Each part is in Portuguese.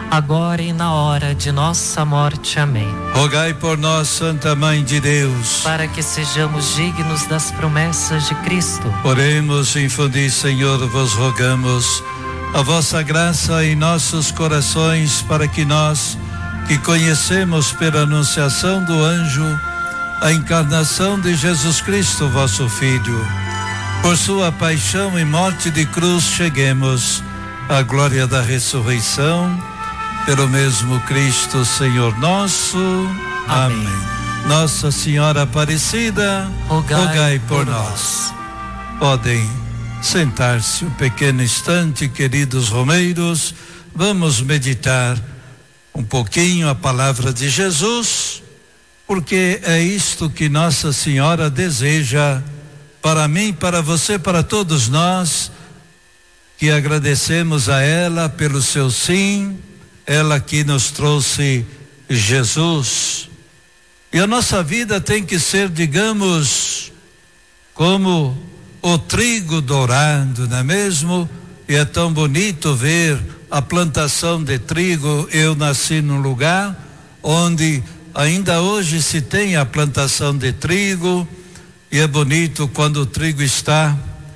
agora e na hora de nossa morte. Amém. Rogai por nós, Santa Mãe de Deus, para que sejamos dignos das promessas de Cristo. Oremos, infundi, Senhor, vos rogamos a vossa graça em nossos corações, para que nós, que conhecemos pela anunciação do anjo a encarnação de Jesus Cristo, vosso Filho, por sua paixão e morte de cruz, cheguemos à glória da ressurreição, pelo mesmo Cristo, Senhor nosso. Amém. Nossa Senhora Aparecida, rogai por nós. Podem sentar-se um pequeno instante, queridos romeiros. Vamos meditar um pouquinho a palavra de Jesus, porque é isto que Nossa Senhora deseja para mim, para você, para todos nós, que agradecemos a ela pelo seu sim, ela que nos trouxe Jesus. E a nossa vida tem que ser, digamos, como o trigo dourado, não é mesmo? E é tão bonito ver a plantação de trigo. Eu nasci num lugar onde ainda hoje se tem a plantação de trigo, e é bonito quando o trigo está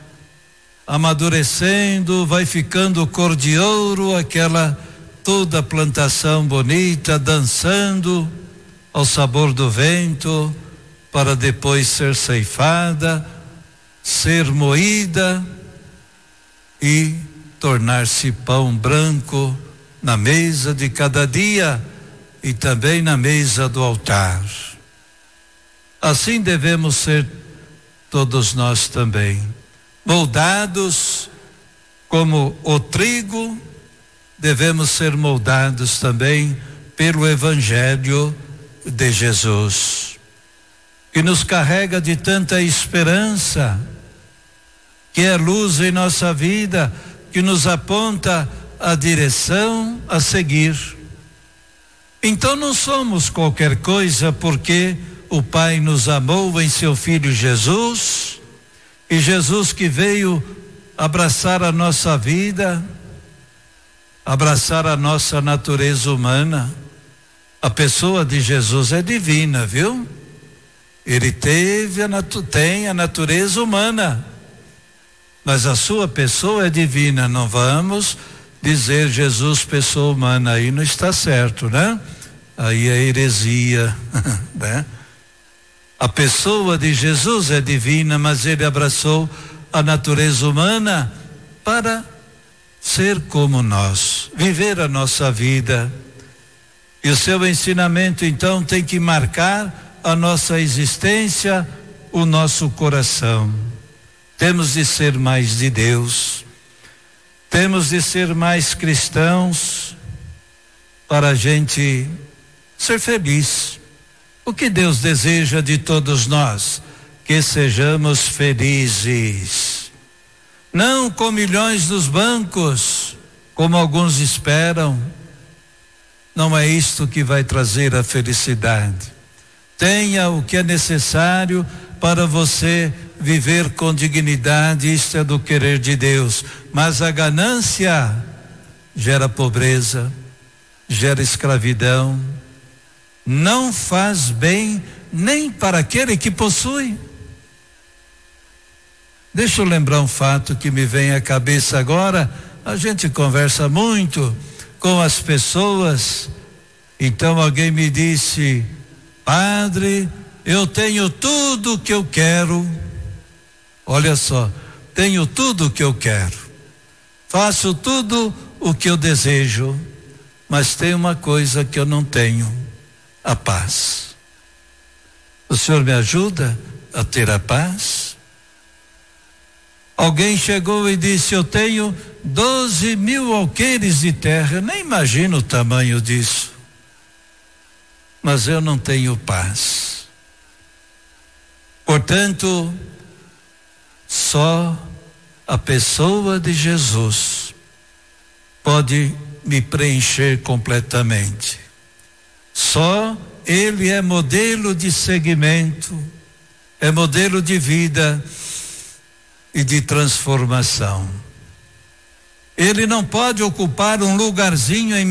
amadurecendo, vai ficando cor de ouro, aquela toda a plantação bonita, dançando ao sabor do vento, para depois ser ceifada, ser moída e tornar-se pão branco na mesa de cada dia e também na mesa do altar. Assim devemos ser todos nós também, moldados como o trigo. Devemos ser moldados também pelo Evangelho de Jesus, que nos carrega de tanta esperança, que é luz em nossa vida, que nos aponta a direção a seguir. Então não somos qualquer coisa, porque o Pai nos amou em seu Filho Jesus, e Jesus que veio abraçar a nossa vida, abraçar a nossa natureza humana. A pessoa de Jesus é divina, viu? Ele tem a natureza humana, mas a sua pessoa é divina. Não vamos dizer Jesus pessoa humana, aí não está certo, né? Aí é heresia, né? A pessoa de Jesus é divina, mas ele abraçou a natureza humana para ser como nós, viver a nossa vida. E o seu ensinamento então tem que marcar a nossa existência, o nosso coração. Temos de ser mais de Deus, temos de ser mais cristãos, para a gente ser feliz. O que Deus deseja de todos nós? Que sejamos felizes, não com milhões nos bancos, como alguns esperam. Não é isto que vai trazer a felicidade. Tenha o que é necessário para você viver com dignidade, isto é do querer de Deus. Mas a ganância gera pobreza, gera escravidão, não faz bem nem para aquele que possui. Deixa eu lembrar um fato que me vem à cabeça agora. A gente conversa muito com as pessoas. Então alguém me disse: padre, eu tenho tudo o que eu quero. Olha só, tenho tudo o que eu quero, faço tudo o que eu desejo, mas tem uma coisa que eu não tenho: a paz. O senhor me ajuda a ter a paz? Alguém chegou e disse: eu tenho 12.000 alqueires de terra. Eu nem imagino o tamanho disso, mas eu não tenho paz. Portanto, só a pessoa de Jesus pode me preencher completamente. Só ele é modelo de seguimento, é modelo de vida e de transformação. Ele não pode ocupar um lugarzinho em